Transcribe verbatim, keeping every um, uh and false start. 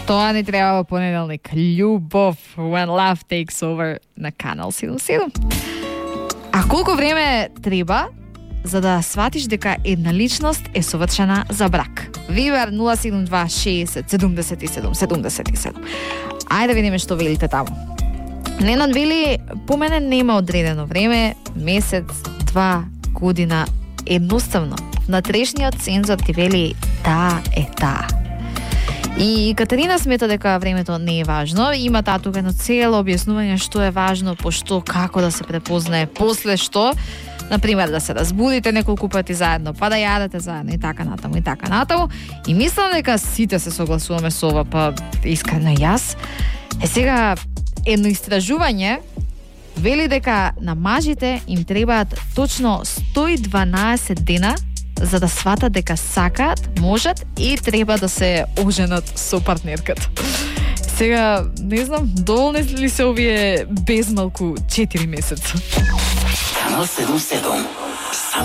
Тоа ни треба во понеделник. Љубов, When Love Takes Over на Канал седумдесет и седум. А колку време треба за да сватиш дека една личност е совршена за брак? Вибер нула седум два шеесет седумдесет и седум седумдесет и седум. Ајде да видиме што велите таму. Ненад вели, по мене нема одредено време, месец, два, година, едноставно. Внатрешниот сензор ти вели таа е таа. И Катерина смета дека времето не е важно. Има таа тука едно цело објаснување што е важно, по што, како да се препознае, после што, например, да се разбудите неколку пати заедно, па да јадете заедно и така натаму и така натаму. И мислам дека сите се согласуваме со ова, па искрено јас. Е сега едно истражување вели дека на мажите им требаат точно сто и дванаесет дена за да сватат дека сакаат, можат и треба да се оженат со партнерката. Сега, не знам, доволни ли се овие безмалку четири месеца? Канал седумдесет и седум.